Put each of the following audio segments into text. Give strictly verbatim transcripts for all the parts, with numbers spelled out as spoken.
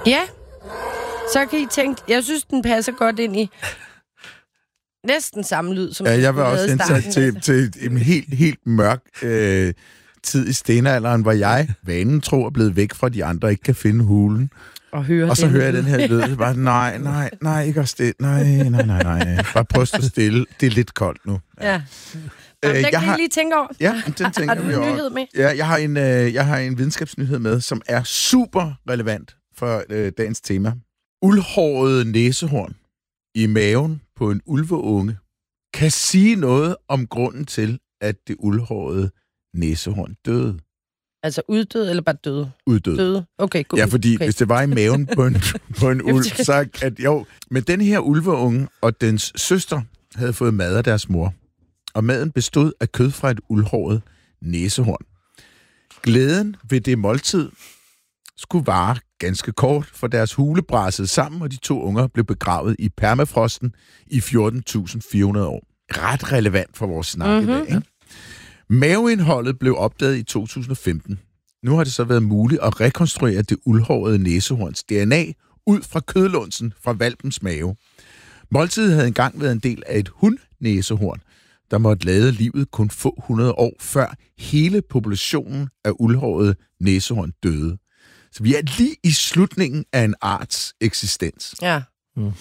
Ja, så kan I tænke... Jeg synes, den passer godt ind i næsten samme lyd, som ja, du jeg vil lavede også i starten. indsat til, til en helt, helt mørk øh, tid i stenalderen, hvor jeg, vanen tro, er blevet væk fra de andre, ikke kan finde hulen. Og, høre og så den hører jeg lyd. den her lyd, så bare, nej, nej, nej, ikke også det. Nej, nej, nej, nej. Bare prøv at stå stille. Det er lidt koldt nu. Ja. Jamen, Øh, den jeg kan har- I lige tænke over. Ja, den tænker Har du vi en over. nyhed med? Ja, jeg har en, øh, jeg har en videnskabsnyhed med, som er super relevant for øh, dagens tema. Uldhåret næsehorn i maven på en ulveunge kan sige noget om grunden til, at det uldhårede næsehorn døde. Altså uddød eller bare døde? Uddøde. Døde. Okay, godt. Ja, fordi okay. hvis det var i maven på en, på en ulv, så at jo, men den her ulveunge og dens søster havde fået mad af deres mor. Og maden bestod af kød fra et uldhåret næsehorn. Glæden ved det måltid skulle vare ganske kort, for deres hule brassede sammen, og de to unger blev begravet i permafrosten i fjorten tusind fire hundrede år. Ret relevant for vores snak mm-hmm. i dag, ikke? Maveindholdet blev opdaget i to tusind og femten. Nu har det så været muligt at rekonstruere det uldhårede næsehorns D N A ud fra kødlunsen fra hvalpens mave. Måltidet havde engang været en del af et hundnæsehorn, der måtte lade livet kun få hundrede år før hele populationen af uldhårede næsehorn døde. Så vi er lige i slutningen af en arts eksistens. Ja. Mm.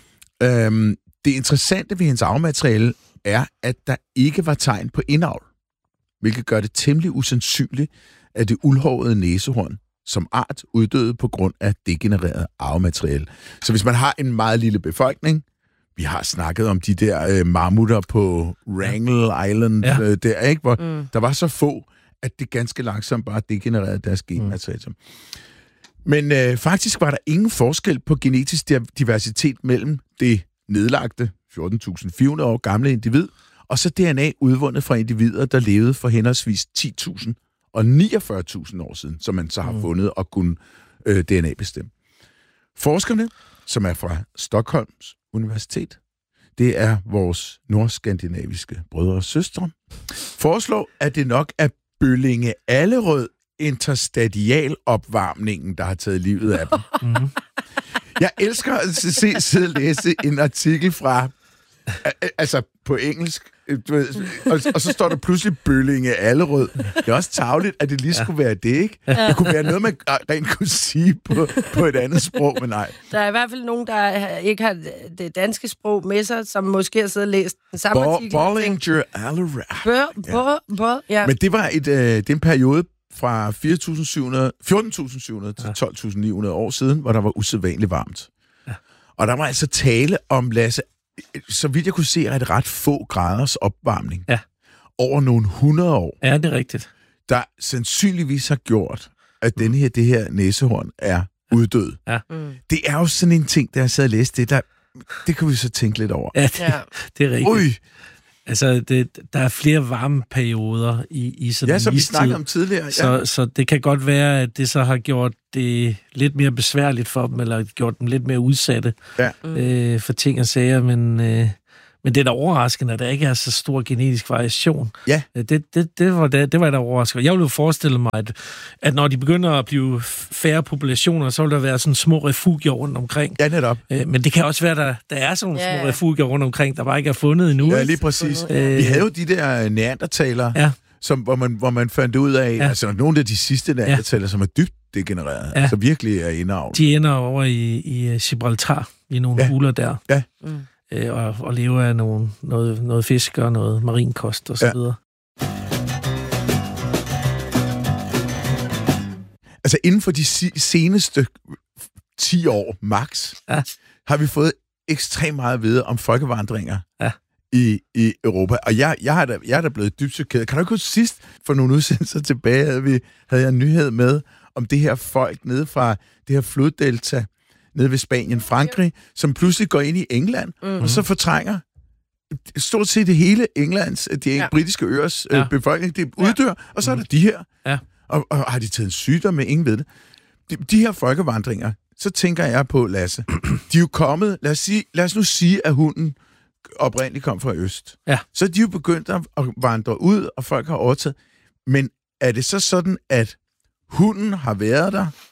Øhm, det interessante ved hendes arvemateriale er, at der ikke var tegn på indavl, hvilket gør det temmelig usandsynligt, at det uldhårede næsehorn som art uddøde på grund af degenereret arvemateriale. Så hvis man har en meget lille befolkning, vi har snakket om de der øh, mammutter på Wrangel Island, ja. øh, der, ikke, hvor mm. der var så få, at det ganske langsomt bare degenererede deres genmateriale. Mm. Men øh, faktisk var der ingen forskel på genetisk diversitet mellem det nedlagte fjorten tusind fire hundrede år gamle individ, og så D N A udvundet fra individer, der levede for henholdsvis ti tusind og niogfyrre tusind år siden, som man så har fundet og kunne øh, D N A-bestemme. Forskerne, som er fra Stockholms Universitet, det er vores nordskandinaviske brødre og søstre, foreslår, at det nok er Bøllinge Allerød interstadial opvarmningen, der har taget livet af dem. Mm-hmm. Jeg elsker at se, sidde og læse en artikel fra, altså på engelsk, du ved, og, og så står der pludselig Bøllinge Allerød. Det er også tarveligt, at det lige skulle være det, ikke? Det kunne være noget, man rent kunne sige på, på et andet sprog, men nej. Der er i hvert fald nogen, der ikke har det danske sprog med sig, som måske har siddet og læst den samme Bo- artikel. Bollinger Allerød. Bø, bø, bø, ja. Men det var et, øh, det er en periode fra fjorten tusind syv hundrede til tolv tusind ni hundrede år siden, hvor der var usædvanligt varmt. Ja. Og der var altså tale om, Lasse, så vidt jeg kunne se, er det ret få graders opvarmning. Ja. Over nogle hundrede år. Ja, det er rigtigt. Der sandsynligvis har gjort, at den her, det her næsehorn er uddød. Ja. Mm. Det er jo sådan en ting, der jeg sad og læste det, der, det kan vi så tænke lidt over. Ja, det, Ja. det er rigtigt. Ui. Altså, det, der er flere varme perioder i, i sådan Ja, som en vi istid. snakkede om tidligere. Ja. Så, så det kan godt være, at det så har gjort det lidt mere besværligt for dem, eller gjort dem lidt mere udsatte Ja. øh, for ting og sager, men, øh, men det er da overraskende, at der ikke er så stor genetisk variation. Ja. Det, det, det, var, det, det var da overraskende. Jeg ville jo forestille mig, at, at når de begynder at blive færre populationer, så vil der være sådan små refugier rundt omkring. Ja, netop. Øh, men det kan også være, at der, der er sådan nogle Ja, små ja. refugier rundt omkring, der bare ikke er fundet endnu. Ja, lige præcis. Øh, Vi havde jo de der neandertalere, Ja. som, hvor, man, hvor man fandt ud af, Ja. altså nogle af de sidste neandertalere, som er dybt degenererede, Ja. altså virkelig er indavlet. De ender over i, i Gibraltar, i nogle Ja. huler der, Ja. Mm. øh, og, og lever af nogle, noget, noget fisk og noget marinkost og så Ja. videre. Altså inden for de si- seneste ti år, max, Ja. har vi fået ekstremt meget at vide om folkevandringer Ja. i, i Europa. Og jeg, jeg, har da, jeg er da blevet dybt chokeret. Kan du ikke huske sidst, for nogle udsendelser tilbage, havde, vi, havde jeg en nyhed med om det her folk nede fra det her floddelta, nede ved Spanien, Frankrig, som pludselig går ind i England, mm-hmm. og så fortrænger stort set det hele Englands, de ja. britiske øers ja. øh, befolkning, det uddør, ja. og så er der de her. Ja. Og, og har de taget en sygdom med? Ingen ved det. De, de her folkevandringer, så tænker jeg på, Lasse, de er jo kommet, lad os, sige, lad os nu sige, at hunden oprindeligt kom fra øst. Ja. Så er de jo begyndt at vandre ud, og folk har overtaget. Men er det så sådan, at hunden har været der,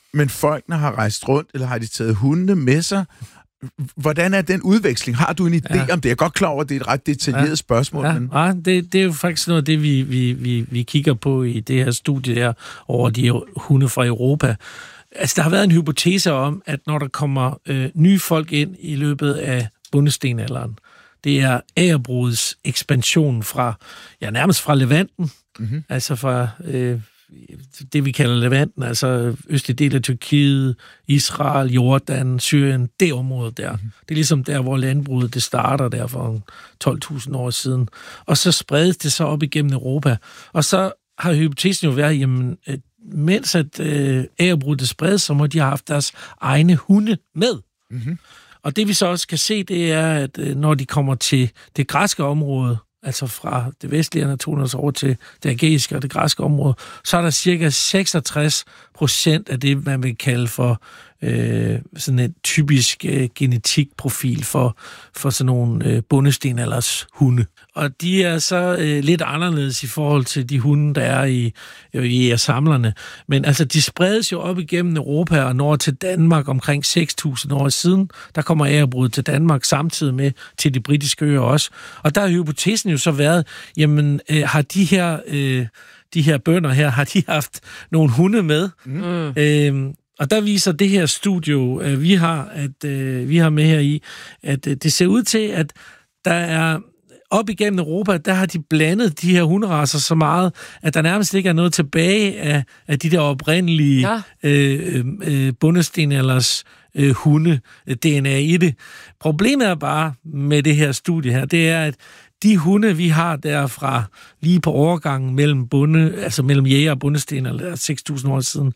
men folkene har rejst rundt, eller har de taget hundene med sig? Hvordan er den udveksling? Har du en idé ja. om det? Jeg er godt klar over, at det er et ret detaljeret ja. spørgsmål. Ja, men... ja det, det er jo faktisk noget af det, vi, vi, vi, vi kigger på i det her studie der over de hunde fra Europa. Altså, der har været en hypotese om, at når der kommer øh, nye folk ind i løbet af bundestenalderen, det er agerbrugets ekspansion fra, ja, nærmest fra Levanten, mm-hmm. altså fra øh, det, vi kalder Levanten, altså østlig del af Tyrkiet, Israel, Jordan, Syrien, det område der. Mm-hmm. Det er ligesom der, hvor landbruget det starter der for tolv tusind år siden. Og så spredes det så op igennem Europa. Og så har hypotesen jo været, jamen, mens at øh, agerbruget det spredes, så må de have haft deres egne hunde med. Mm-hmm. Og det vi så også kan se, det er, at øh, når de kommer til det græske område, altså fra det vestlige Anatolien over til det ægæiske og det græske område, så er der cirka seksogtres procent af det, man vil kalde for øh, sådan et typisk øh, genetikprofil for, for sådan nogle øh, bundestenalders hunde. Og de er så øh, lidt anderledes i forhold til de hunde, der er i, i samlerne. Men altså, de spredes jo op igennem Europa og når til Danmark omkring seks tusind år siden. Der kommer agerbruget til Danmark samtidig med til de britiske øer også. Og der har hypotesen jo så været, jamen, øh, har de her... Øh, de her bønder her, har de haft nogle hunde med. Mm. Øhm, og der viser det her studie, øh, vi har, at øh, vi har med her i, at øh, det ser ud til, at der er op igennem Europa, der har de blandet de her hunderacer så meget, at der nærmest ikke er noget tilbage af, af de der oprindelige ja. øh, øh, bundestenalders øh, hunde D N A i det. Problemet er bare med det her studie her, det er, at de hunde, vi har derfra lige på overgangen mellem bunde, altså mellem jæger og bundesten, eller seks tusind år siden,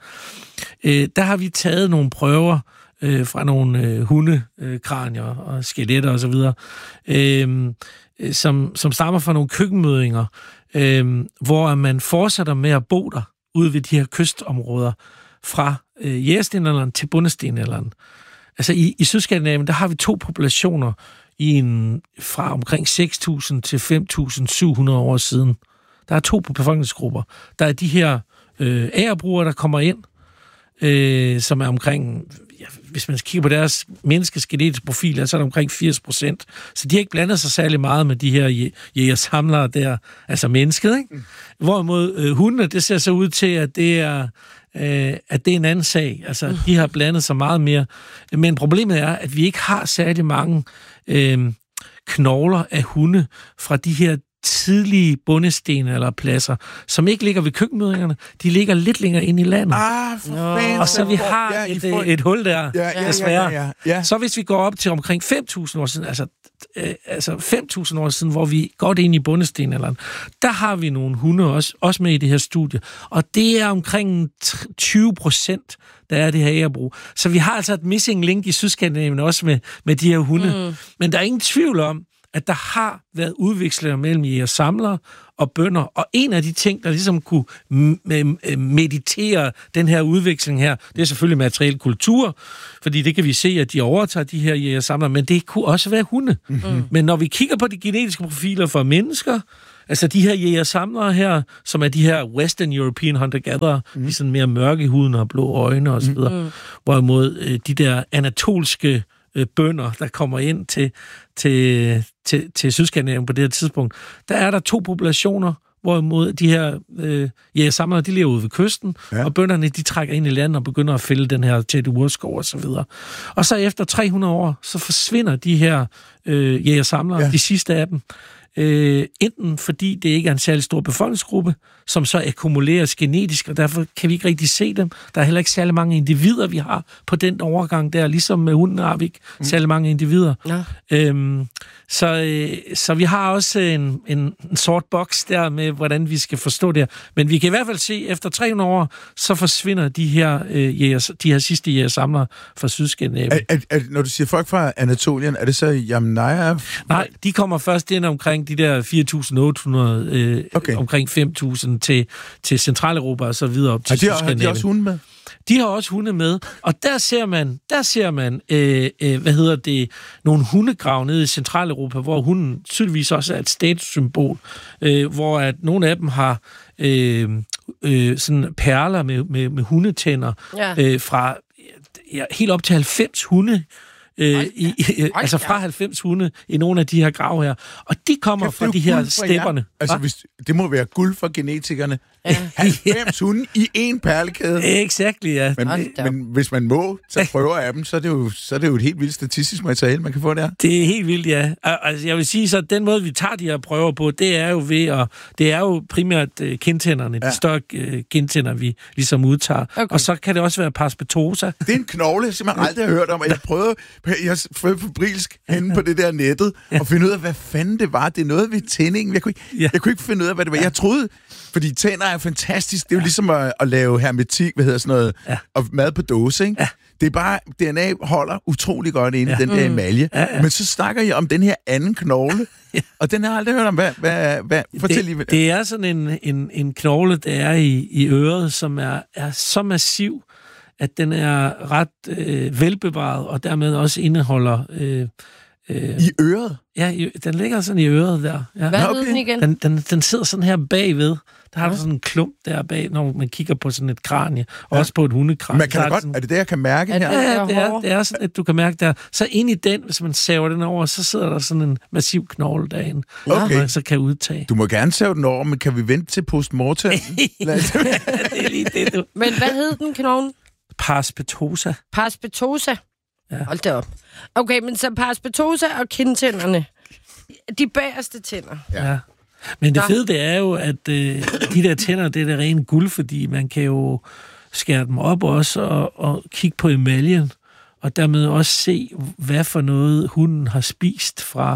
øh, der har vi taget nogle prøver øh, fra nogle øh, hundekranier øh, og skeletter og så videre, øh, som, som stammer fra nogle køkkenmødringer, øh, hvor man fortsætter med at bo der ude ved de her kystområder fra øh, jægerstenalderen til bundestenalderen. Altså i, i Sydskandinavien, der har vi to populationer i en, fra omkring seks tusind til fem tusind syv hundrede år siden. Der er to befolkningsgrupper. Der er de her øh, agerbrugere, der kommer ind, øh, som er omkring, ja, hvis man kigger på deres menneskes genetiske profiler, så er der omkring firs procent. Så de har ikke blandet sig særlig meget med de her jægersamlere der, altså mennesket, ikke? Mm. Hvorimod øh, hundene, det ser så ud til, at det er Øh, at det er en anden sag. Altså, mm. de har blandet sig meget mere. Men problemet er, at vi ikke har særlig mange øh, knogler af hunde fra de her tidlige bundesten eller pladser, som ikke ligger ved køkkenmødringerne. De ligger lidt længere ind i landet. Ah, for fanden. Og så vi har ja, et, får... et hul der, ja, ja, desværre. Ja, ja, ja. Så hvis vi går op til omkring fem tusind år siden, altså, øh, altså fem tusind år siden, hvor vi går ind i bundestenalderen, der har vi nogle hunde også, også med i det her studie. Og det er omkring tyve procent, der er det her agerbrug. Så vi har altså et missing link i Sydskandinavien også med, med de her hunde. Mm. Men der er ingen tvivl om, at der har været udvekslinger mellem jægersamlere og bønder, og en af de ting, der ligesom kunne meditere den her udveksling her, det er selvfølgelig materiel kultur, fordi det kan vi se, at de overtager de her jægersamlere, men det kunne også være hunde. Mm-hmm. Men når vi kigger på de genetiske profiler for mennesker, altså de her jægersamlere her, som er de her Western European hunter-gatherer, mm. de er sådan mere mørke i huden og blå øjne og så videre, mm. hvorimod øh, de der anatolske øh, bønder, der kommer ind til, til, til, til Sydskandinavien på det her tidspunkt, der er der to populationer, hvorimod de her øh, jægersamlere, de lever ude ved kysten, ja. Og bønderne, de trækker ind i landet og begynder at fælde den her tætte urskov og så videre. Og så efter tre hundrede år, så forsvinder de her øh, jægersamlere, ja. De sidste af dem, Øh, enten fordi det ikke er en særlig stor befolkningsgruppe, som så akkumuleres genetisk, og derfor kan vi ikke rigtig se dem. Der er heller ikke særlig mange individer, vi har på den overgang der, ligesom med hunden har vi ikke mm. særlig mange individer. Ja. Øhm, så, øh, så vi har også en, en, en sort boks der med, hvordan vi skal forstå det. Men vi kan i hvert fald se, at efter tre hundrede år, så forsvinder de her, øh, jæger, de her sidste jægersamlere fra Sydskandinavien. Er, er, er, når du siger folk fra Anatolien, er det så Yamnaya? Nej, de kommer først ind omkring de der fire tusind otte hundrede, øh, okay. omkring fem tusind til, til Centraleuropa og så videre op til Sydskandinavien. Har de også hunde med? De har også hunde med, og der ser man, der ser man øh, øh, hvad hedder det, nogle hundegrav nede i Centraleuropa, hvor hunden tydeligvis også er et statussymbol, øh, hvor at nogle af dem har øh, øh, sådan perler med, med, med hundetænder Ja. øh, fra ja, helt op til halvfems hunde. Øh, i, i, altså fra halvfems hunde i nogle af de her grav her. Og de kommer fra de her stepperne. Altså, hvis, det må være guld for genetikerne. Ja. halvfems hunde i én perlekæde. Exakt, ja. Men, men hvis man må tage prøver af dem, så er, det jo, så er det jo et helt vildt statistisk materiale, man kan få der. Det er helt vildt, ja. Altså, jeg vil sige, så den måde, vi tager de her prøver på, det er jo ved at... Det er jo primært uh, kindtænderne, ja. De større uh, kindtænder, vi ligesom udtager. Okay. Og så kan det også være parspetosa. Det er en knogle, jeg simpelthen aldrig har hørt om, og jeg prøvede... Jeg var febrilsk henne på det der nettet, ja. Og finde ud af, hvad fanden det var. Det er noget ved tændingen. Jeg kunne, ikke, ja. jeg kunne ikke finde ud af, hvad det var. Jeg troede, fordi tænder er fantastisk. Det er jo ja. Ligesom at, at lave hermetik, hvad hedder sådan noget, ja. Og mad på dåse, ikke? Ja. Det er bare, D N A holder utrolig godt inde i ja. Den der emalje. Ja, ja. Men så snakker jeg om den her anden knogle, ja. Og den har jeg aldrig hørt om. Hvad, hvad, hvad? Fortæl det, lige. Det er sådan en, en, en knogle, der er i, i øret, som er, er så massiv, at den er ret øh, velbevaret, og dermed også indeholder... Øh, øh, I øret? Ja, i, den ligger sådan i øret der. Ja. Hvad okay. hed den igen? Den, den, den sidder sådan her bagved. Der har ja. Du sådan en klump der bag, når man kigger på sådan et kranie, og ja. Også på et hundekranie. Man kan da godt, sådan, er det det, jeg kan mærke her? Ja, ja det, er, det er sådan, at du kan mærke der. Så ind i den, hvis man saver den over, så sidder der sådan en massiv knogle derinde, okay. Man så kan udtage. Du må gerne save den over, men kan vi vente til postmortem? Det er lige det, du. Men hvad hed den knogle? Parspetosa. Parspetosa? Ja. Hold da op. Okay, men så parspetosa og kindtænderne, de bagerste tænder. Ja. Ja. Men det fede, det er jo, at øh, de der tænder, det er det rene guld, fordi man kan jo skære dem op også og, og kigge på emaljen, og dermed også se, hvad for noget hunden har spist fra,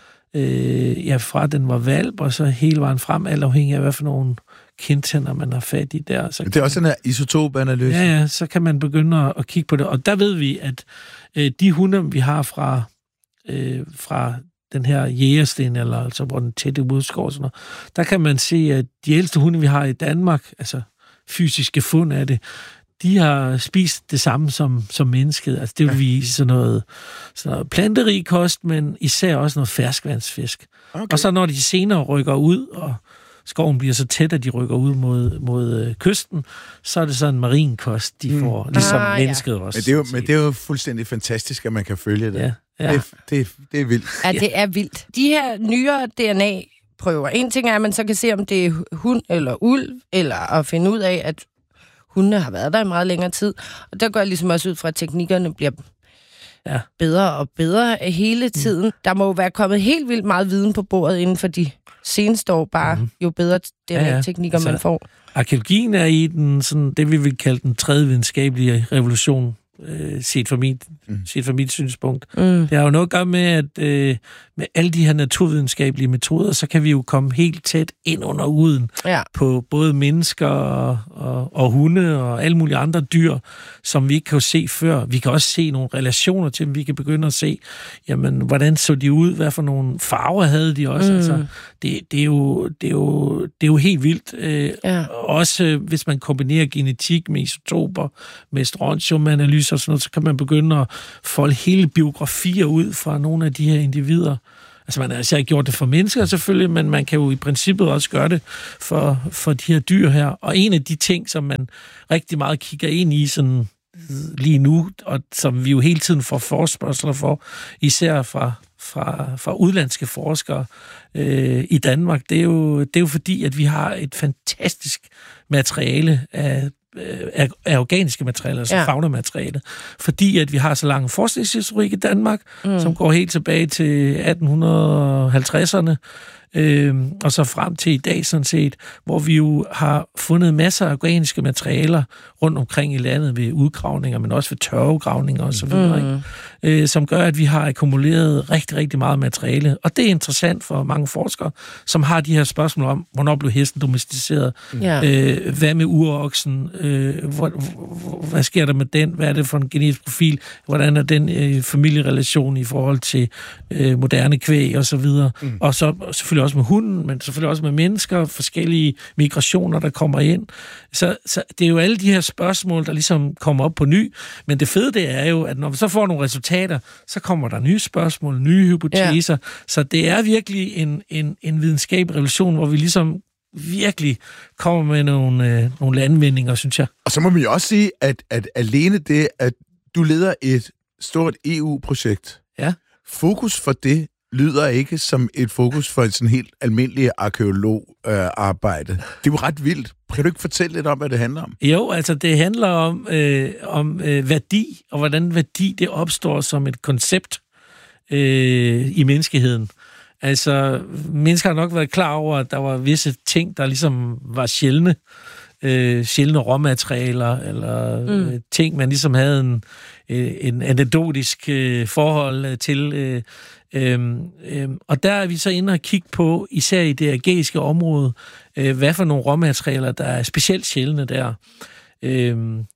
øh, ja, fra den var valp, og så hele vejen frem, alt afhængig af, hvad for nogle kindtænder, man har fat i der. Så det er også man, den her isotopanalyse. Ja, ja, så kan man begynde at, at kigge på det. Og der ved vi, at øh, de hunde, vi har fra, øh, fra den her jægersten, eller altså hvor den tætte udskår, sådan noget, der kan man se, at de ældste hunde, vi har i Danmark, altså fysiske fund af det, de har spist det samme som, som mennesket. Altså det vil vise sådan noget, sådan noget planterig kost, men især også noget ferskvandsfisk. Okay. Og så når de senere rykker ud, og skoven bliver så tæt, at de rykker ud mod, mod øh, kysten, så er det sådan en marinkost, de får, mm. ligesom ah, mennesket ja. Også. Men det, er jo, men det er jo fuldstændig fantastisk, at man kan følge det. Ja, ja. Det, det, det er vildt. Ja, det er vildt. De her nyere D N A-prøver, en ting er, at man så kan se, om det er hund eller ulv, eller at finde ud af, at hundene har været der i meget længere tid. Og der går jeg ligesom også ud fra, at teknikkerne bliver ja. Bedre og bedre hele tiden. Mm. Der må jo være kommet helt vildt meget viden på bordet inden for de seneste år, bare mm. jo bedre D N A-teknikker ja, ja. Altså, man får. Arkæologien er i den, sådan, det vi vil kalde den tredje videnskabelige revolution, øh, set, fra mit, mm. set fra mit synspunkt. Mm. Det har jo noget at gøre med, at øh, med alle de her naturvidenskabelige metoder, så kan vi jo komme helt tæt ind under uden ja. På både mennesker og, og, og hunde og alle mulige andre dyr, som vi ikke kan se før. Vi kan også se nogle relationer til dem. Vi kan begynde at se, jamen, hvordan så de ud? Hvad for nogle farver havde de også? Mm. Altså, det, det, er jo, det, er jo, det er jo helt vildt. Øh, ja. Også øh, hvis man kombinerer genetik med isotoper, med strontium-analyser og sådan noget, så kan man begynde at folde hele biografier ud fra nogle af de her individer. Altså, man har altså ikke gjort det for mennesker selvfølgelig, men man kan jo i princippet også gøre det for, for de her dyr her. Og en af de ting, som man rigtig meget kigger ind i sådan lige nu, og som vi jo hele tiden får forespørgsler for, især fra, fra, fra udlandske forskere øh, i Danmark, det er, jo, det er jo fordi, at vi har et fantastisk materiale af Af, af organiske materialer, altså ja. Faunamateriale. Fordi at vi har så lang forskningshistorik i Danmark, mm. som går helt tilbage til atten halvtredserne, øh, og så frem til i dag sådan set, hvor vi jo har fundet masser af organiske materialer rundt omkring i landet ved udgravninger, men også ved tørvegravninger og så videre, mm. øh, som gør, at vi har akkumuleret rigtig, rigtig meget materiale. Og det er interessant for mange forskere, som har de her spørgsmål om, hvornår blev hesten domesticeret? Mm. Øh, hvad med uroksen? Øh, hvor, hvor, hvad sker der med den? Hvad er det for en genetisk profil? Hvordan er den øh, familierelation i forhold til øh, moderne kvæg og så videre? Mm. Og så selvfølgelig også med hunden, men selvfølgelig også med mennesker, forskellige migrationer, der kommer ind. Så, så det er jo alle de her spørgsmål, der ligesom kommer op på ny. Men det fede, det er jo, at når vi så får nogle resultater, så kommer der nye spørgsmål, nye hypoteser. Ja. Så det er virkelig en, en, en videnskabelig revolution, hvor vi ligesom virkelig kommer med nogle, øh, nogle landvindinger, synes jeg. Og så må vi også sige, at, at alene det, at du leder et stort E U-projekt, ja. fokus for det lyder ikke som et fokus for en sådan helt almindelig arkeolog-arbejde. Øh, det er jo ret vildt. Kan du ikke fortælle lidt om, hvad det handler om? Jo, altså det handler om, øh, om øh, værdi, og hvordan værdi det opstår som et koncept øh, i menneskeheden. Altså, mennesker har nok været klar over, at der var visse ting, der ligesom var sjældne. Øh, sjældne råmaterialer, eller mm. øh, ting, man ligesom havde en, øh, en anekdotisk øh, forhold øh, til. Øh, øh, øh, og der er vi så inde og kigge på, især i det ægæiske område, øh, hvad for nogle råmaterialer, der er specielt sjældne der. Øh,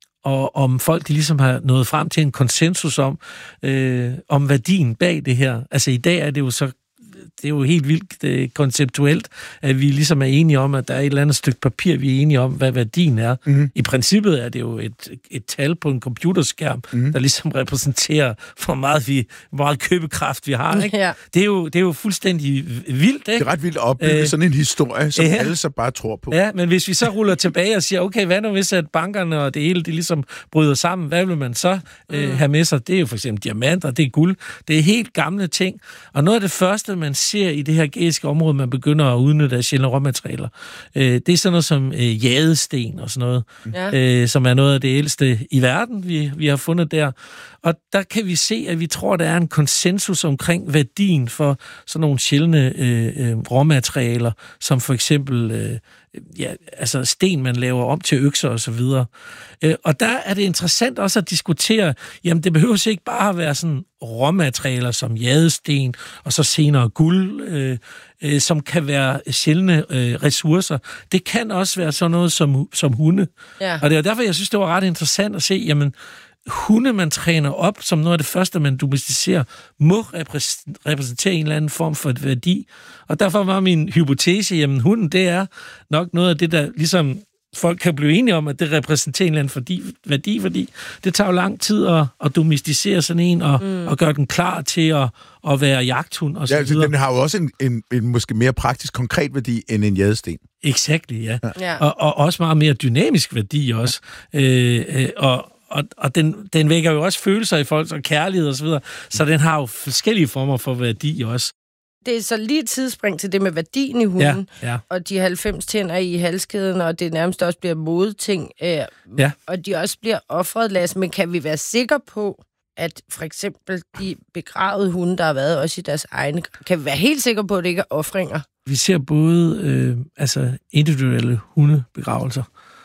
og om folk de ligesom har nået frem til en konsensus om, øh, om værdien bag det her. Altså i dag er det jo så det er jo helt vildt øh, konceptuelt, at vi ligesom er enige om, at der er et eller andet stykke papir, vi er enige om, hvad værdien er. Mm. I princippet er det jo et, et tal på en computerskærm, mm. der ligesom repræsenterer, hvor meget, vi, hvor meget købekraft vi har. Ikke? Ja. Det, er jo, det er jo fuldstændig vildt. Ikke? Det er ret vildt at opleve øh, sådan en historie, som ja. alle så bare tror på. Ja, men hvis vi så ruller tilbage og siger, okay, hvad nu hvis at bankerne og det hele, det ligesom bryder sammen, hvad vil man så øh, mm. have med sig? Det er jo for eksempel diamanter, det er guld, det er helt gamle ting. Og noget af det første, man ser i det her ægæiske område, man begynder at udnytte af sjældne råmaterialer. Øh, det er sådan noget som øh, jadesten og sådan noget, ja. øh, som er noget af det ældste i verden, vi, vi har fundet der. Og der kan vi se, at vi tror, der er en konsensus omkring værdien for sådan nogle sjældne øh, øh, råmaterialer, som for eksempel øh, ja, altså sten, man laver om til økser og så videre. Øh, og der er det interessant også at diskutere, jamen det behøver ikke bare at være sådan råmaterialer som jadesten, og så senere guld, øh, øh, som kan være sjældne øh, ressourcer. Det kan også være sådan noget som, som hunde. Ja. Og det er derfor, jeg synes, det var ret interessant at se, jamen hunde, man træner op, som noget af det første, man domesticerer, må repræsentere en eller anden form for et værdi. Og derfor var min hypotese, jamen hunden, det er nok noget af det, der ligesom folk kan blive enige om, at det repræsenterer en eller anden fordi, værdi, fordi det tager jo lang tid at, at domesticere sådan en, og, mm. og gøre den klar til at, at være jagthund og så ja, videre. Den har jo også en, en, en måske mere praktisk konkret værdi end en jadesten. Exakt, ja. ja. Og, og også meget mere dynamisk værdi også. Ja. Øh, øh, og Og, og den, den vækker jo også følelser i folk, og kærlighed og så videre. Så den har jo forskellige former for værdi også. Det er så lige et tidsspring til det med værdien i hunden, ja, ja. og de halvfems tænder i halskæden, og det nærmest også bliver modeting, øh, ja. og de også bliver offret, Lasse. Men kan vi være sikre på, at for eksempel de begravede hunde, der har været også i deres egne, kan vi være helt sikre på, at det ikke er ofringer? Vi ser både øh, altså individuelle hundebegravelser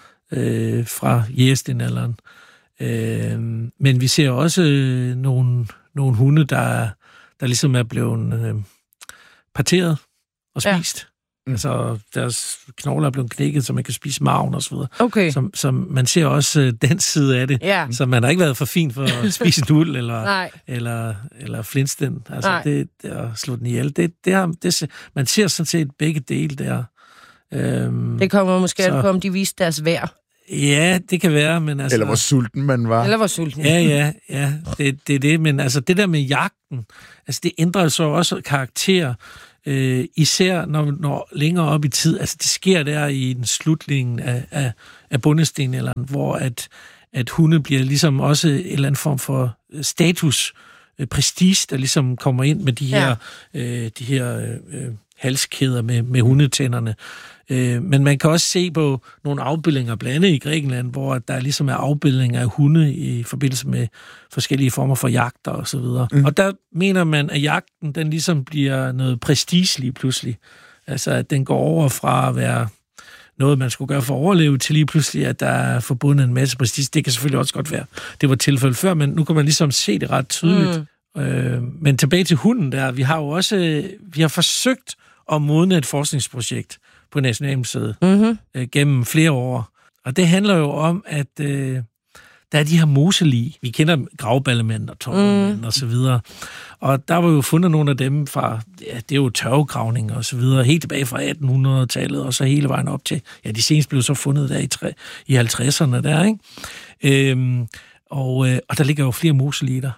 øh, fra jægerstenalderen, Øh, men vi ser også øh, nogle, nogle hunde, der, der ligesom er blevet øh, parteret og spist. Ja. Altså, deres knogler er blevet knækket, så man kan spise marven og så videre. Okay. Så, så man ser også øh, den side af det. Ja. Så man har ikke været for fin for at spise en uld eller, eller, eller flintsten. Altså, det, det at slå den ihjel. Det, det er, det, man ser sådan set begge dele der. Øhm, det kommer måske så, på, om de viste deres værd. Ja, det kan være, men altså... Eller hvor sulten man var. Eller hvor sulten. Ja, ja, ja, det, det er det, men altså det der med jagten, altså det ændrer så også karakter, øh, især når, når længere op i tid, altså det sker der i den slutningen af, af, af bundestenalderen, hvor at, at hunde bliver ligesom også en eller anden form for status, øh, prestige, der ligesom kommer ind med de her, ja. øh, de her øh, halskæder med, med hundetænderne. Men man kan også se på nogle afbildninger, blandt andet i Grækenland, hvor der ligesom er afbildninger af hunde i forbindelse med forskellige former for jagter og så videre. Mm. Og der mener man, at jagten, den ligesom bliver noget prestige lige pludselig. Altså, at den går over fra at være noget, man skulle gøre for at overleve, til lige pludselig, at der er forbundet en masse prestige. Det kan selvfølgelig også godt være. Det var tilfældet før, men nu kan man ligesom se det ret tydeligt. Mm. Øh, men tilbage til hunden der, vi har jo også vi har forsøgt at modne et forskningsprojekt på Nationalmuseet mm-hmm. øh, gennem flere år. Og det handler jo om, at øh, der er de her moselig. Vi kender gravballemænd og tårnmænd mm. og så videre. Og der var jo fundet nogle af dem fra, ja, det er jo tørvegravning og så videre, helt tilbage fra attenhundredetallet, og så hele vejen op til, ja, de seneste blev så fundet der i, tre, i halvtredserne der, ikke? Øhm, og, øh, og der ligger jo flere moselier der.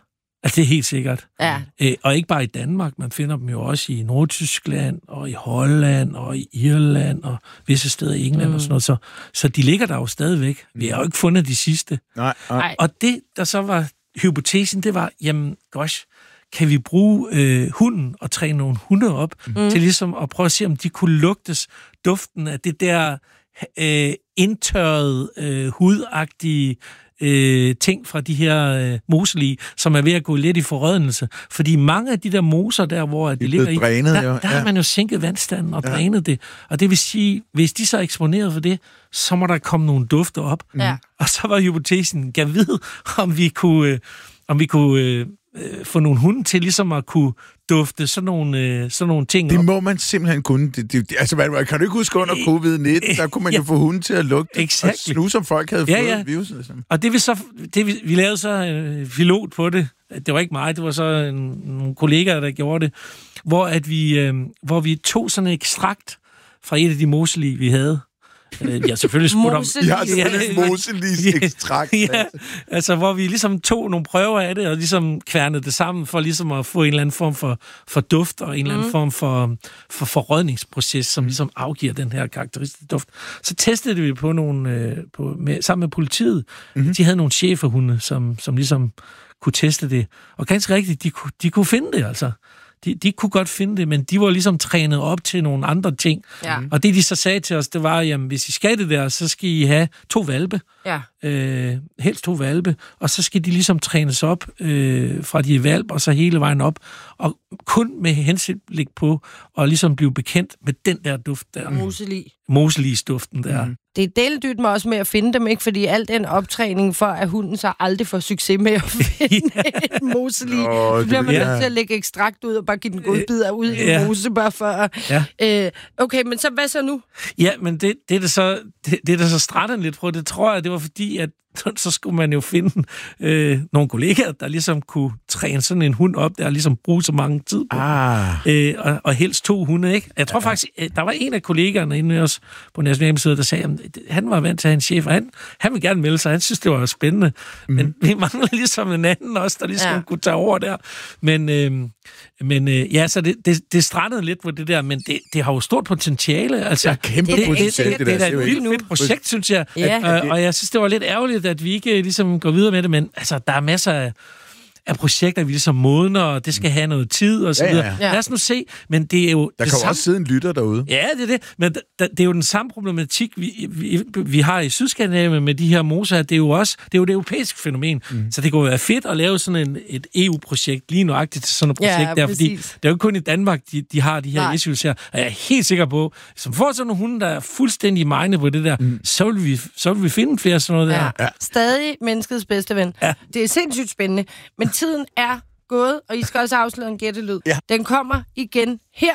Altså, det er helt sikkert. Ja. Æ, og ikke bare i Danmark, man finder dem jo også i Nordtyskland, og i Holland, og i Irland, og visse steder i England mm. og sådan noget. Så, så de ligger der jo stadigvæk. Vi har jo ikke fundet de sidste. Nej, nej. Og det, der så var hypotesen, det var, jamen, gosh, kan vi bruge øh, hunden og træne nogle hunde op mm. til ligesom at prøve at se, om de kunne lugtes duften af det der øh, indtørrede, øh, hudagtige øh, ting fra de her øh, moselige, som er ved at gå lidt i forrådnelse. Fordi mange af de der moser der, hvor de, de ligger i, drænet, der, jo. der ja. har man jo sænket vandstanden og ja. drænet det. Og det vil sige, hvis de så er eksponeret for det, så må der komme nogle dufter op. Ja. Og så var hypotesen, kan vide, om vi kunne, øh, om vi kunne øh, øh, få nogle hunde til ligesom at kunne dufte sådan nogle, øh, sådan nogle ting Det op. må man simpelthen kunne. Det, det, altså, man, kan du ikke huske under covid nitten, der kunne man ja. jo få hunden til at lugte Exactly. og snuse, som folk havde Ja, fået ja. virusen. Ligesom. Og det vi så, det vi, vi lavede så øh, pilot på det. Det var ikke mig, det var så en, nogle kollegaer, der gjorde det. Hvor, at vi, øh, hvor vi tog sådan en ekstrakt fra et af de moselige, vi havde. Jeg har selvfølgelig spurgt om... Jeg har selvfølgelig ja, moselis ekstrakt. Ja, altså hvor vi ligesom tog nogle prøver af det, og ligesom kværnede det sammen, for ligesom at få en eller anden form for, for duft, og en eller anden mm. form for, for forrådningsproces, som ligesom afgiver den her karakteristiske duft. Så testede vi på nogle... Øh, på, med, sammen med politiet. Mm-hmm. De havde nogle cheferhunde, som, som ligesom kunne teste det. Og ganske rigtigt, de, de kunne finde det, altså. De, de kunne godt finde det, men de var ligesom trænet op til nogle andre ting. Ja. Og det, de så sagde til os, det var, jamen, hvis I skal det der, så skal I have to hvalpe. Ja. Øh, helst to hvalpe. Og så skal de ligesom trænes op øh, fra de hvalp, og så hele vejen op. Og kun med hensynblik på at ligesom blive bekendt med den der duft der. Moselig. Moselis-duften der. Mm. Det er deldyrt mig også med at finde dem, ikke? Fordi al den optræning for, at hunden så aldrig får succes med at finde ja. et moselig. Nå, så bliver man ja. nødt til at lægge ekstrakt ud og bare give den godbidder ud i ja. en mose, bare for ja. øh, okay, men så hvad så nu? Ja, men det, det er det så, det, det er der så stratten lidt på. Det tror jeg, det var fordi, at så skulle man jo finde øh, nogle kollegaer, der ligesom kunne træne sådan en hund op, der ligesom bruge så mange tid på. Ah. Øh, og, og helst to hunde, ikke? Jeg tror ja. faktisk, der var en af kollegaerne inde hos på Nationalmuseet, der sagde, at han var vant til at have en chef, og han, han ville gerne melde sig. Han synes, det var spændende. Mm. Men vi mangler ligesom en anden også, der ligesom ja. kunne tage over der. Men, øh, men øh, ja, så det, det, det strandede lidt på det der, men det, det har jo stort potentiale. Altså, ja, kæmpe det, potentiale, det, det, det, det, det er der. et vildt fedt projekt, synes jeg. Ja. Og, og jeg synes, det var lidt ærgerligt, at vi ikke ligesom går videre med det, men altså, der er masser af, af projekter, vi ligesom modner, og det skal have noget tid, og så videre. Ja, ja. Lad os nu se, men det er jo... Der det kan samme... også sidde en lytter derude. Ja, det er det, men da, det er jo den samme problematik, vi, vi, vi har i Sydskandinavien med de her moser. Det er jo også det er jo et europæisk fænomen, mm. så det kunne være fedt at lave sådan en, et E U-projekt, lige nøjagtigt til sådan et projekt ja, der, fordi det er jo ikke kun i Danmark, de, de har de her Nej. issues her, og jeg er helt sikker på, som får sådan nogle hunde, der er fuldstændig mine på det der, mm. så, vil vi, så vil vi finde flere sådan noget ja. der. Ja. Stadig menneskets bedste ven. Ja. Det er sindssygt spændende, men tiden er gået, og I skal også afsløre en gættelyd. Ja. Den kommer igen her.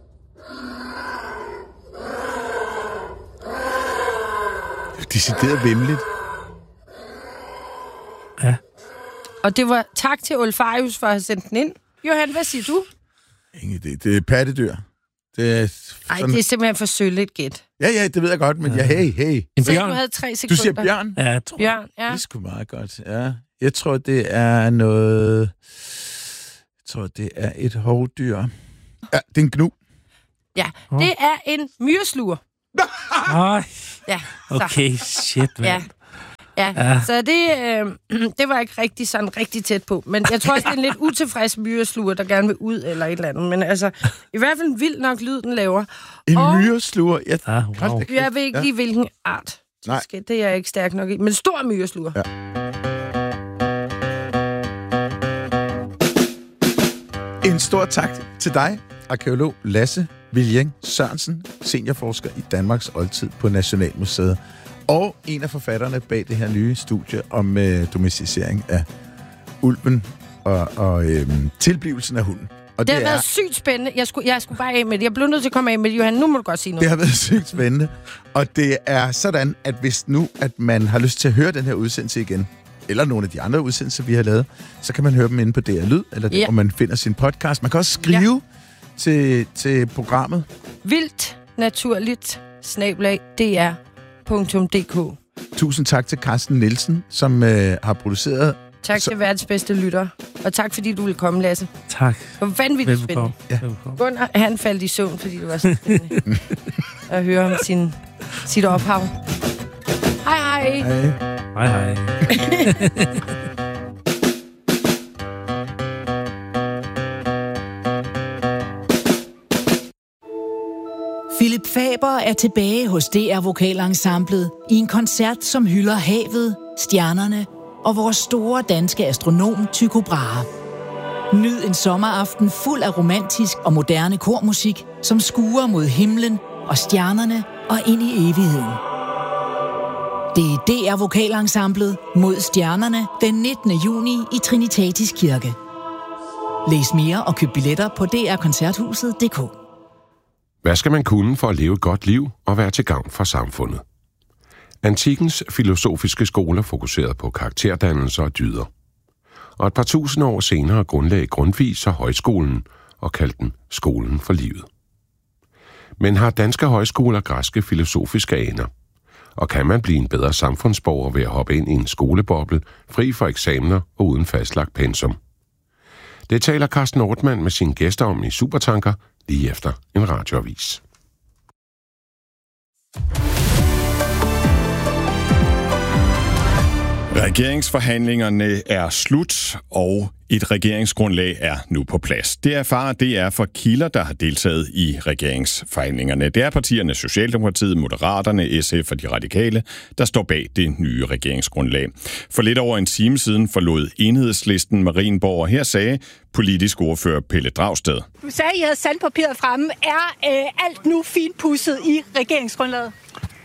Decideret vemmeligt. Ja. Og det var tak til Olfarius for at have sendt den ind. Johan, hvad siger du? Ingen idé. Det er pattedyr. Det er Ej, det er simpelthen for sølle gæt. Ja, ja, det ved jeg godt, men ja, hey, hey. En Så bjørn. du havde tre sekunder. Du siger bjørn? Ja, jeg tror. Bjørn, ja. Det er sgu meget godt, ja. Jeg tror, det er noget... Jeg tror, det er et hovdyr. Ja, det er en gnu. Ja, det er en myresluger. Ej. Ja, så. Okay, shit, mand. Ja. Ja, ja, så det, øh, det var ikke rigtig sådan rigtig tæt på. Men jeg tror også, det er en lidt utilfreds myresluger, der gerne vil ud eller et eller andet. Men altså, i hvert fald en vild nok lyd, den laver. En og myresluger? Ja, ah, wow. Jeg ved ikke lige, ja. hvilken art. Nej. Det er jeg ikke stærk nok i. Men stor myresluger. Ja. En stor tak til dig, arkæolog Lasse Viljeng Sørensen, seniorforsker i Danmarks oldtid på Nationalmuseet, og en af forfatterne bag det her nye studie om øh, domesticering af ulven og, og øh, tilblivelsen af hunden. Og det, det har er, været sygt spændende. Jeg skulle, jeg skulle bare af med det. Jeg blev nødt til at komme af med det. Johan, nu må du godt sige noget. Det har været sygt spændende. Og det er sådan, at hvis nu, at man har lyst til at høre den her udsendelse igen, eller nogle af de andre udsendelser, vi har lavet, så kan man høre dem inde på D R Lyd, eller der, ja. hvor man finder sin podcast. Man kan også skrive ja. til, til programmet. Vildt naturligt snabel-a d r punktum d k. Tusind tak til Carsten Nielsen, som øh, har produceret Tak til verdens bedste lytter. Og tak, fordi du ville komme, Lasse. Tak. Det var vanvittigt spændende. Ja. Gunnar, han faldt i søvn, fordi det var så spændende at høre om sin, sit ophav. Hej, hej. Hej. Hej, hej. Philip Faber er tilbage hos D R Vokalensemblet i en koncert, som hylder havet, stjernerne og vores store danske astronom Tycho Brahe. Nyd en sommeraften fuld af romantisk og moderne kormusik, som skuer mod himlen og stjernerne og ind i evigheden. Det er D R Vokalensemblet mod stjernerne den nittende juni i Trinitatis Kirke. Læs mere og køb billetter på d r koncerthuset punktum d k. Hvad skal man kunne for at leve et godt liv og være til gavn for samfundet? Antikkens filosofiske skoler fokuserede på karakterdannelser og dyder. Og et par tusind år senere grundlagde Grundtvig så højskolen og kaldte den skolen for livet. Men har danske højskoler græske filosofiske aner? Og kan man blive en bedre samfundsborger ved at hoppe ind i en skoleboble, fri for eksamener og uden fastlagt pensum? Det taler Carsten Ortmann med sine gæster om i Supertanker lige efter en radioavis. Regeringsforhandlingerne er slut, og et regeringsgrundlag er nu på plads. Det erfarer det er for kilder, der har deltaget i regeringsforhandlingerne. Det er partierne Socialdemokratiet, Moderaterne, S F og De Radikale, der står bag det nye regeringsgrundlag. For lidt over en time siden forlod Enhedslisten Marienborg, og her sagde politisk ordfører Pelle Dragsted. Du sagde, at I havde sandpapiret fremme. Er øh, alt nu finpudset i regeringsgrundlaget?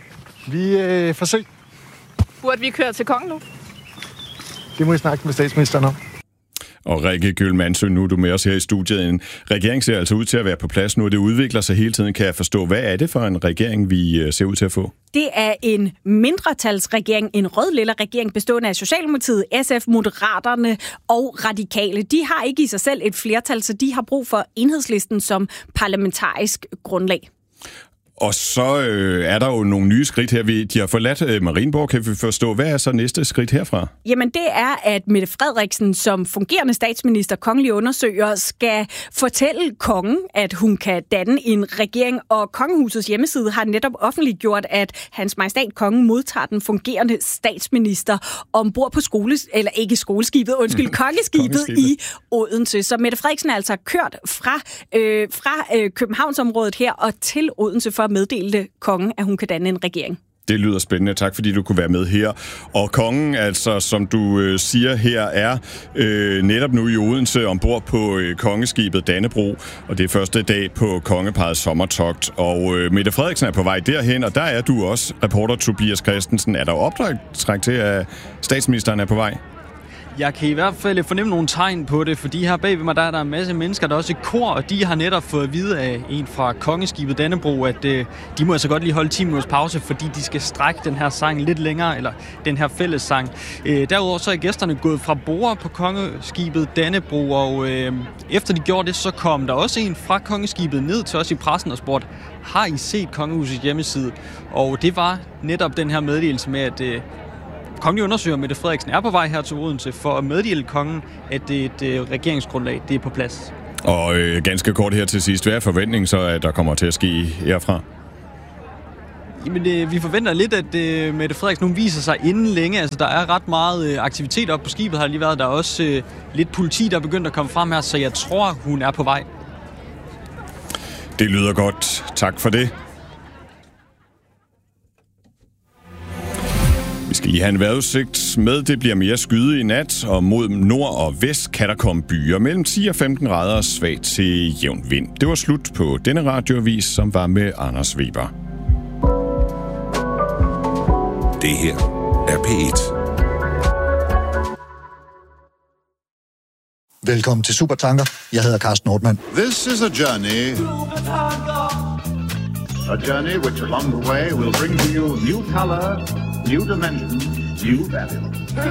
Vi øh, forsøger. Burde vi køre til kongen nu? Det må I snakke med statsministeren om. Og Rikke Gyll-Mansø, nu er du med os her i studiet. En regering ser altså ud til at være på plads nu. Det udvikler sig hele tiden, kan jeg forstå. Hvad er det for en regering, vi ser ud til at få? Det er en mindretalsregering, en rød-lilla regering bestående af Socialdemokratiet, S F, Moderaterne og Radikale. De har ikke i sig selv et flertal, så de har brug for Enhedslisten som parlamentarisk grundlag. Og så øh, er der jo nogle nye skridt her. De har forladt øh, Marienborg, kan vi forstå. Hvad er så næste skridt herfra? Jamen det er, at Mette Frederiksen som fungerende statsminister, kongelig undersøger, skal fortælle kongen, at hun kan danne en regering. Og kongehusets hjemmeside har netop offentliggjort, at hans majestæt kongen modtager den fungerende statsminister ombord på skole, eller ikke skoleskibet, undskyld, kongeskibet, kongeskibet i Odense. Så Mette Frederiksen er altså kørt fra, øh, fra øh, Københavnsområdet her og til Odense for meddelte kongen, at hun kan danne en regering. Det lyder spændende. Tak fordi du kunne være med her. Og kongen, altså som du øh, siger her, er øh, netop nu i Odense ombord på øh, kongeskibet Dannebro, og det er første dag på kongeparrets sommertogt. Og øh, Mette Frederiksen er på vej derhen, og der er du også, reporter Tobias Christensen. Er der optræk til, at statsministeren er på vej? Jeg kan i hvert fald fornemme nogle tegn på det, fordi her bag ved mig, der er der en masse mennesker, der er også i kor, og de har netop fået at vide af en fra kongeskibet Dannebro, at øh, de må altså godt lige holde ti minutters pause, fordi de skal strække den her sang lidt længere, eller den her fællessang. Øh, derudover så er gæsterne gået fra bord på kongeskibet Dannebro, og øh, efter de gjorde det, så kom der også en fra kongeskibet ned til os i pressen og spurgte, har I set kongehusets hjemmeside? Og det var netop den her meddelelse med, at øh, kongelig undersøger Mette Frederiksen er på vej her til Odense for at meddele kongen, at det er et øh, regeringsgrundlag, det er på plads. Og øh, ganske kort her til sidst, hvad er forventningen så, at der kommer til at ske herfra? Jamen, øh, vi forventer lidt, at øh, Mette Frederiksen nu viser sig inden længe. Altså, der er ret meget øh, aktivitet oppe på skibet, har lige været. Der er også øh, lidt politi, der er begyndt at komme frem her, så jeg tror, hun er på vej. Det lyder godt. Tak for det. Vi skal lige have en vejrudsigt med. Det bliver mere skyde i nat, og mod nord og vest kan der komme byer mellem ti og femten grader og svag til jævn vind. Det var slut på denne radioavis, som var med Anders Weber. Det her er P et. Velkommen til Supertanker. Jeg hedder Carsten Ortmann. This is a journey. A journey which along the way will bring to you new color, new dimension, new value.